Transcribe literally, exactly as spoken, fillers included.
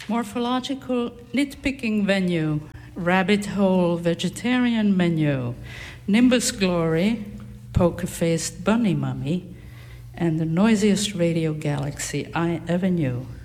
Morphological nitpicking venue, rabbit hole vegetarian menu, Nimbus Glory, poker-faced bunny mummy, and the noisiest radio galaxy I ever knew.